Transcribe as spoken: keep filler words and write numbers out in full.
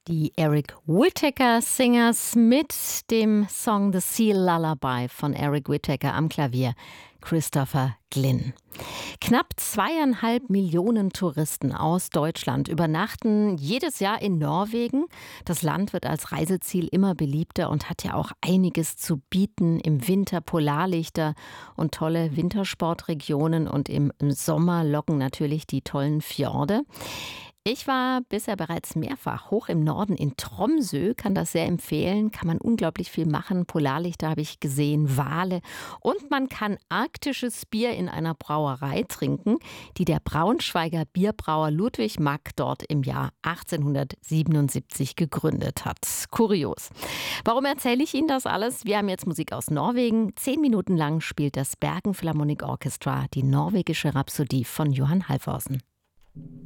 Die Eric Whitacre Singers mit dem Song The Seal Lullaby von Eric Whitacre, am Klavier Christopher Glynn. Knapp zweieinhalb Millionen Touristen aus Deutschland übernachten jedes Jahr in Norwegen. Das Land wird als Reiseziel immer beliebter und hat ja auch einiges zu bieten. Im Winter Polarlichter und tolle Wintersportregionen und im Sommer locken natürlich die tollen Fjorde. Ich war bisher bereits mehrfach hoch im Norden in Tromsø, kann das sehr empfehlen, kann man unglaublich viel machen. Polarlichter habe ich gesehen, Wale und man kann arktisches Bier in einer Brauerei trinken, die der Braunschweiger Bierbrauer Ludwig Mack dort im Jahr achtzehnhundertsiebenundsiebzig gegründet hat. Kurios. Warum erzähle ich Ihnen das alles? Wir haben jetzt Musik aus Norwegen. Zehn Minuten lang spielt das Bergen Philharmonic Orchestra die norwegische Rhapsodie von Johann Halvorsen.